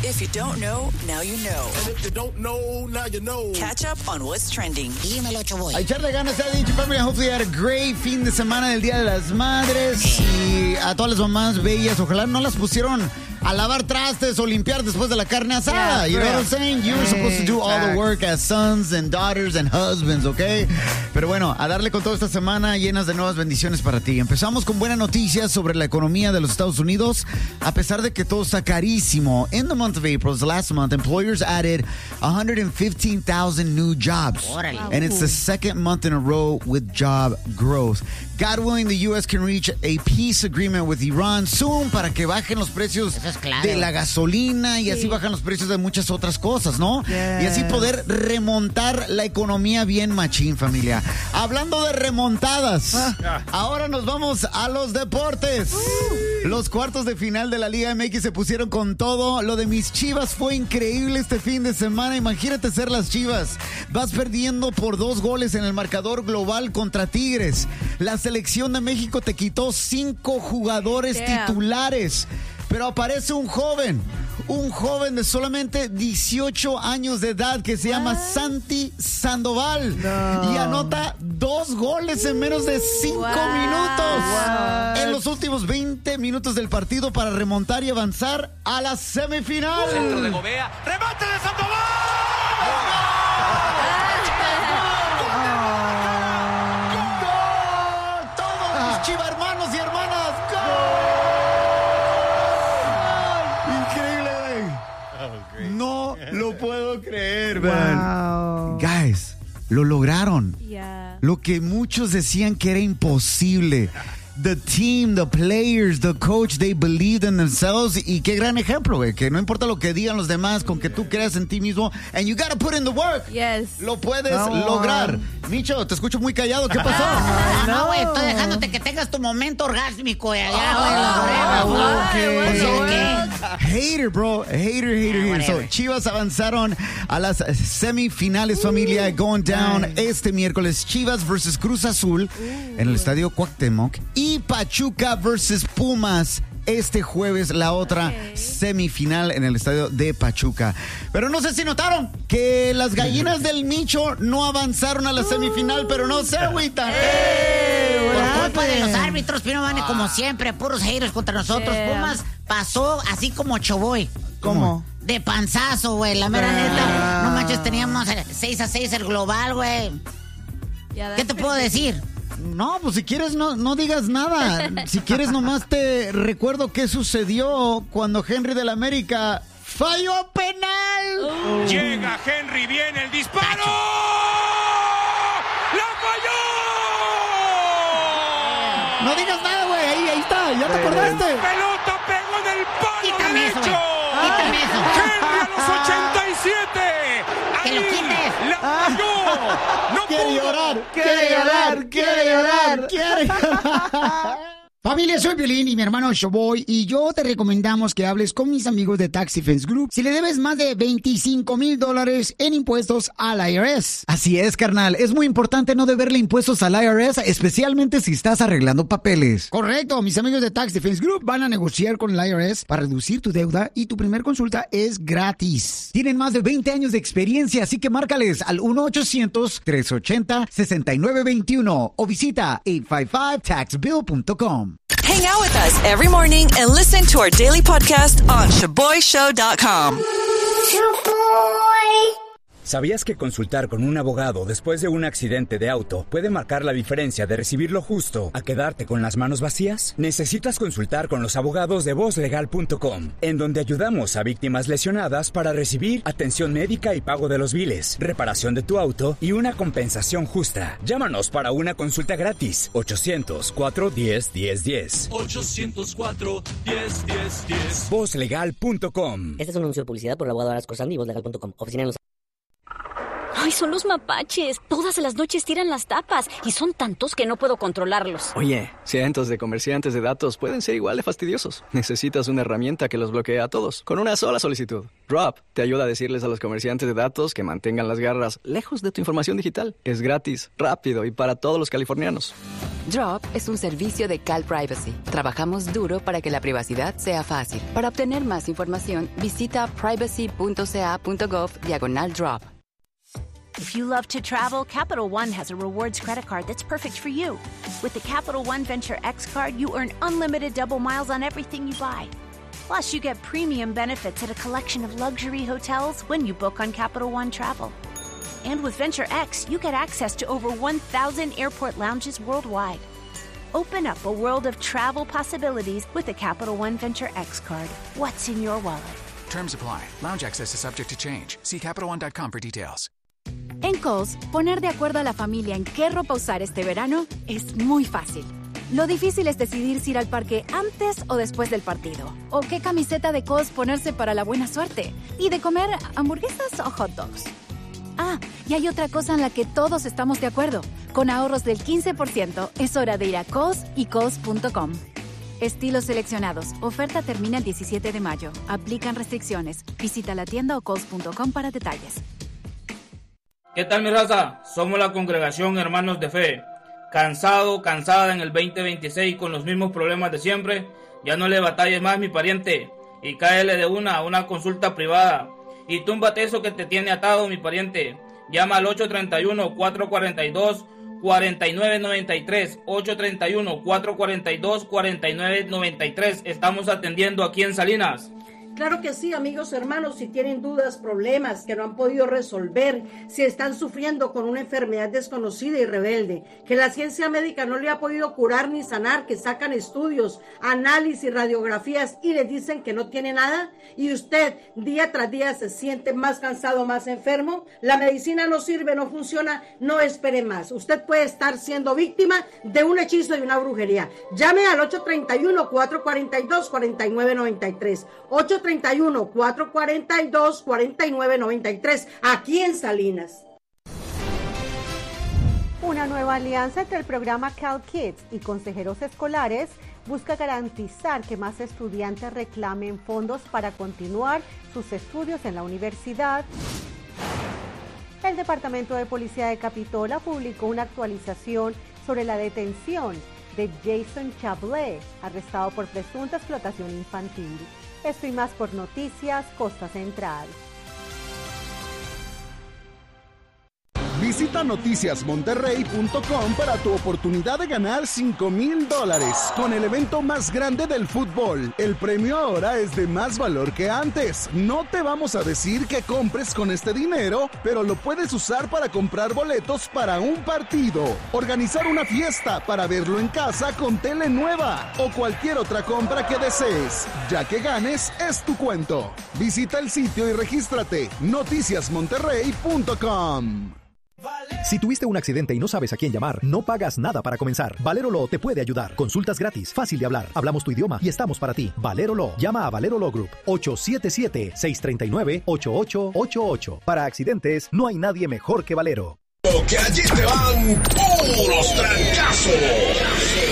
If you don't know, now you know. And if you don't know, now you know. Catch up on what's trending. Dímelo, Choboy. A echarle ganas, se ha dicho, familia. Hopefully you had a great fin de semana del Día de las Madres. Y a todas las mamás bellas, ojalá no las pusieron a lavar trastes o limpiar después de la carne asada. You know what I'm saying? You were supposed to do all the work as sons and daughters and husbands, ¿ok? Pero bueno, a darle con toda esta semana llenas de nuevas bendiciones para ti. Empezamos con buenas noticias sobre la economía de los Estados Unidos. A pesar de que todo está carísimo, in the month of April, the last month, employers added 115,000 new jobs. And it's the second month in a row with job growth. God willing, the U.S. can reach a peace agreement with Iran soon para que bajen los precios de la gasolina y así bajan los precios de muchas otras cosas, ¿no? Y así poder remontar la economía bien machín, familia. Hablando de remontadas, ahora nos vamos a los deportes. Los cuartos de final de la Liga MX se pusieron con todo. Lo de mis Chivas fue increíble este fin de semana. Imagínate ser las Chivas. Vas perdiendo por 2 goles en el marcador global contra Tigres. La selección de México te quitó 5 jugadores titulares. Pero aparece un joven de solamente 18 años de edad que se llama Santi Sandoval y anota 2 goles en menos de 5 minutos en los últimos 20 minutos del partido para remontar y avanzar a la semifinal. Centro de Gobea, remate de Sandoval. ¡Gol! Todos mis Chiva hermanos y hermanas, no lo puedo creer, man. Guys, lo lograron. Lo que muchos decían que era imposible. The team, the players, the coach, they believed in themselves. Y qué gran ejemplo, güey. Que no importa lo que digan los demás, con que tú creas en ti mismo. And you gotta put in the work. Yes. Lo puedes lograr. Micho, te escucho muy callado. ¿Qué pasó? No, güey, estoy dejándote que tengas tu momento orgásmico. Hater, bro. Hater. So, Chivas avanzaron a las semifinales, familia. Going down este miércoles. Chivas versus Cruz Azul en el Estadio Cuauhtémoc. Y Pachuca versus Pumas este jueves, la otra semifinal en el estadio de Pachuca. Pero no sé si notaron que las gallinas del Micho no avanzaron a la semifinal, pero no se agüitan. Por culpa de los árbitros, Pino Vane, como siempre, puros haters contra nosotros. Pumas pasó así como Choboy. ¿Cómo? De panzazo, güey, la mera neta. No manches, teníamos 6-6 el global, güey. ¿Qué te puedo decir? No, pues si quieres no digas nada. Si quieres nomás te recuerdo qué sucedió cuando Henry del América falló penal. Llega Henry, viene el disparo. ¡La falló! No digas nada, güey. Ahí está, ya te acordaste. Pelota pegó en el palo derecho. Quítame eso. Henry a los 87. ¡Que lo quites! ¡La falló! ¡No Quiere llorar. Familia, soy Piolín y mi hermano Showboy y yo te recomendamos que hables con mis amigos de Tax Defense Group si le debes más de $25,000 en impuestos al IRS. Así es, carnal. Es muy importante no deberle impuestos al IRS, especialmente si estás arreglando papeles. Correcto. Mis amigos de Tax Defense Group van a negociar con el IRS para reducir tu deuda y tu primer consulta es gratis. Tienen más de 20 años de experiencia, así que márcales al 1-800-380-6921 o visita 855taxbill.com. Hang out with us every morning and listen to our daily podcast on ShaboyShow.com. ¿Sabías que consultar con un abogado después de un accidente de auto puede marcar la diferencia de recibir lo justo a quedarte con las manos vacías? Necesitas consultar con los abogados de VozLegal.com, en donde ayudamos a víctimas lesionadas para recibir atención médica y pago de los biles, reparación de tu auto y una compensación justa. Llámanos para una consulta gratis. 800-410-1010. 800-410-1010. VozLegal.com. Este es un anuncio de publicidad por el abogado Arasco Sandy y VozLegal.com. Oficina en Los ¡Ay, son los mapaches! Todas las noches tiran las tapas y son tantos que no puedo controlarlos. Oye, cientos de comerciantes de datos pueden ser igual de fastidiosos. Necesitas una herramienta que los bloquee a todos con una sola solicitud. Drop te ayuda a decirles a los comerciantes de datos que mantengan las garras lejos de tu información digital. Es gratis, rápido y para todos los californianos. Drop es un servicio de Cal Privacy. Trabajamos duro para que la privacidad sea fácil. Para obtener más información, visita privacy.ca.gov/drop. If you love to travel, Capital One has a rewards credit card that's perfect for you. With the Capital One Venture X card, you earn unlimited double miles on everything you buy. Plus, you get premium benefits at a collection of luxury hotels when you book on Capital One Travel. And with Venture X, you get access to over 1,000 airport lounges worldwide. Open up a world of travel possibilities with the Capital One Venture X card. What's in your wallet? Terms apply. Lounge access is subject to change. See CapitalOne.com for details. En Kohl's, poner de acuerdo a la familia en qué ropa usar este verano es muy fácil. Lo difícil es decidir si ir al parque antes o después del partido. O qué camiseta de Kohl's ponerse para la buena suerte. Y de comer hamburguesas o hot dogs. Ah, y hay otra cosa en la que todos estamos de acuerdo. Con ahorros del 15%, es hora de ir a Kohl's y Kohls.com. Estilos seleccionados. Oferta termina el 17 de mayo. Aplican restricciones. Visita la tienda o Kohls.com para detalles. ¿Qué tal, mi raza? Somos la congregación Hermanos de Fe. Cansada en el 2026 con los mismos problemas de siempre. Ya no le batalles más, mi pariente, y cáele de una a una consulta privada. Y túmbate eso que te tiene atado, mi pariente. Llama al 831-442-4993. 831-442-4993. Estamos atendiendo aquí en Salinas. Claro que sí, amigos, hermanos, si tienen dudas, problemas que no han podido resolver, si están sufriendo con una enfermedad desconocida y rebelde, que la ciencia médica no le ha podido curar ni sanar, que sacan estudios, análisis, radiografías y les dicen que no tiene nada, y usted día tras día se siente más cansado, más enfermo, la medicina no sirve, no funciona, no espere más. Usted puede estar siendo víctima de un hechizo y una brujería. Llame al 831-442-4993. 831-442-4993, aquí en Salinas. Una nueva alianza entre el programa Cal Kids y consejeros escolares busca garantizar que más estudiantes reclamen fondos para continuar sus estudios en la universidad. El Departamento de Policía de Capitola publicó una actualización sobre la detención de Jason Chablé, arrestado por presunta explotación infantil. Esto y más por Noticias Costa Central. Visita noticiasmonterrey.com para tu oportunidad de ganar $5,000 con el evento más grande del fútbol. El premio ahora es de más valor que antes. No te vamos a decir que compres con este dinero, pero lo puedes usar para comprar boletos para un partido, organizar una fiesta para verlo en casa con tele nueva o cualquier otra compra que desees. Ya que ganes, es tu cuento. Visita el sitio y regístrate. noticiasmonterrey.com. Si tuviste un accidente y no sabes a quién llamar, no pagas nada para comenzar. Valero Law te puede ayudar. Consultas gratis, fácil de hablar. Hablamos tu idioma y estamos para ti. Valero Law. Llama a Valero Law Group. 877-639-8888. Para accidentes, no hay nadie mejor que Valero. Que allí te van puros trancazos.